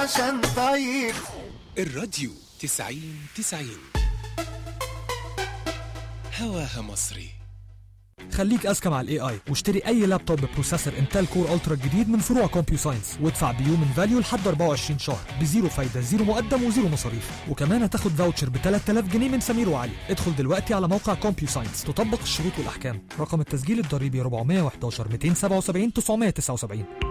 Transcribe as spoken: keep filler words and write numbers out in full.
عشان طيب. الراديو تسعين تسعين هواها مصري. خليك اذكى مع الاي اي واشتري اي لابتوب ببروسيسور انتل كور الترا الجديد من فروع كومبيو ساينس وادفع بيومن فاليو لحد أربعة وعشرين شهر بزيرو فايده، زيرو مقدم وزيرو مصاريف، وكمان هتاخد فاوتشر ب ثلاثة آلاف جنيه من سمير وعلي. ادخل دلوقتي على موقع كومبيو ساينس، تطبق الشروط والاحكام. رقم التسجيل الضريبي أربعة واحد واحد مئتين وسبعة وسبعين تسعمائة وتسعة وسبعين.